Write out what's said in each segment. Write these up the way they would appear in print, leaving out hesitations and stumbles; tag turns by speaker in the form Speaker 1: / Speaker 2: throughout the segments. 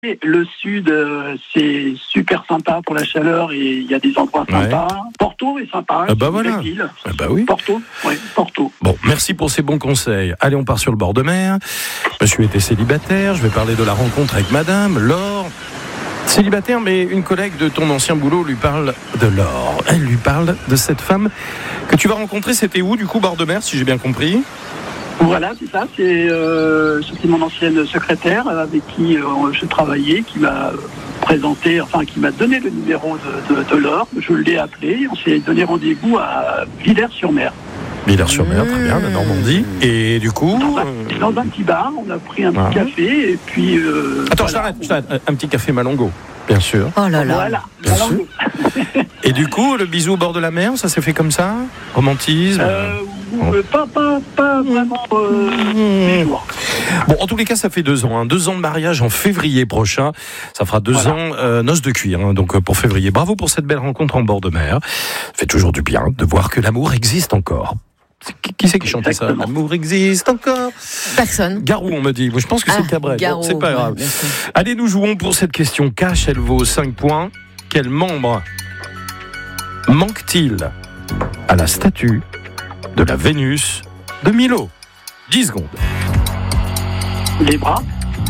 Speaker 1: Le sud, c'est super sympa pour la chaleur et il y a des endroits sympas. Porto est sympa.
Speaker 2: Ah bah voilà.
Speaker 1: Ville.
Speaker 2: Ah bah oui.
Speaker 1: Porto.
Speaker 2: Bon, merci pour ces bons conseils. Allez, on part sur le bord de mer. Monsieur était célibataire. Je vais parler de la rencontre avec madame Laure. Célibataire, mais une collègue de ton ancien boulot lui parle de Laure. Elle lui parle de cette femme que tu vas rencontrer. C'était où, du coup, bord de mer, si j'ai bien compris?
Speaker 1: Voilà, c'est ça. C'était mon ancienne secrétaire avec qui je travaillais, qui m'a présenté, qui m'a donné le numéro de Laure. Je l'ai appelé. On s'est donné rendez-vous à Villers-sur-Mer.
Speaker 2: Villers-sur-Mer, très bien, la Normandie. Et du coup...
Speaker 1: Dans un petit bar, on a pris un petit café et puis...
Speaker 2: Attends, je t'arrête. Un petit café Malongo, bien sûr.
Speaker 3: Oh là là.
Speaker 1: Voilà,
Speaker 2: bien sûr. Et du coup, le bisou au bord de la mer, ça s'est fait comme ça? Romantisme?
Speaker 1: Pas vraiment des jours.
Speaker 2: Bon, en tous les cas, ça fait 2 ans. 2 ans de mariage en février prochain. Ça fera 2 ans noces de cuir, donc pour février. Bravo pour cette belle rencontre en bord de mer. Ça fait toujours du bien de voir que l'amour existe encore. Qui c'est qui chantait ça? L'amour existe encore.
Speaker 3: Personne.
Speaker 2: Garou, on me dit. Moi, je pense que c'est Cabrel.
Speaker 3: Garou,
Speaker 2: c'est pas grave. Allez, nous jouons pour cette question cash. Elle vaut 5 points. Quel membre manque-t-il à la statue de la Vénus de Milo? 10 secondes.
Speaker 1: Les bras.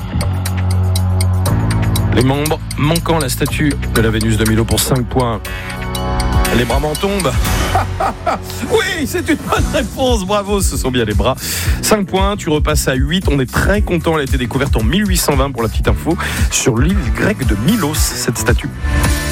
Speaker 2: Les membres manquant la statue de la Vénus de Milo pour 5 points. Les bras m'en tombent. Oui, c'est une bonne réponse. Bravo, ce sont bien les bras. 5 points, tu repasses à 8. On est très content. Elle a été découverte en 1820 pour la petite info sur l'île grecque de Milos, cette statue.